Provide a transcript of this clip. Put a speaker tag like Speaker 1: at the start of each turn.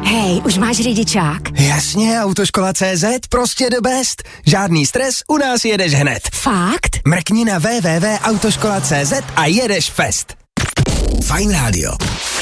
Speaker 1: Hej, už máš řidičák?
Speaker 2: Jasně, Autoškola.cz, prostě the best. Žádný stres, u nás jedeš hned.
Speaker 1: Fakt?
Speaker 2: Mrkni na www.autoškola.cz a jedeš fest. Fajn rádio.